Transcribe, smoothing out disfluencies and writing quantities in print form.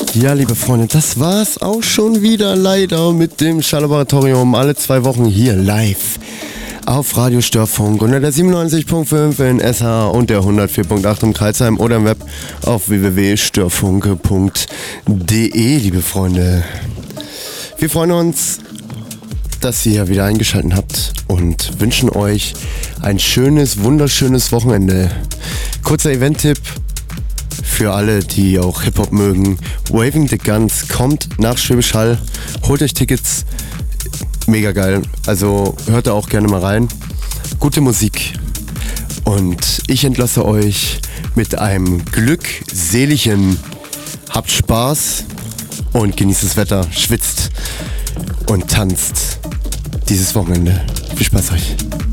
Ja, liebe Freunde, das war's auch schon wieder leider mit dem Schall-Laboratorium. Alle 2 Wochen hier live auf Radio Störfunk unter der 97.5 in SH und der 104.8 im Kreisheim oder im Web auf www.störfunke.de, liebe Freunde. Wir freuen uns, dass ihr wieder eingeschaltet habt und wünschen euch ein schönes, wunderschönes Wochenende. Kurzer Event-Tipp für alle, die auch Hip-Hop mögen. Waving the Guns kommt nach Schwäbisch Hall. Holt euch Tickets. Mega geil. Also hört da auch gerne mal rein. Gute Musik. Und ich entlasse euch mit einem glückseligen Habt Spaß und genießt das Wetter. Schwitzt und tanzt dieses Wochenende. Viel Spaß euch.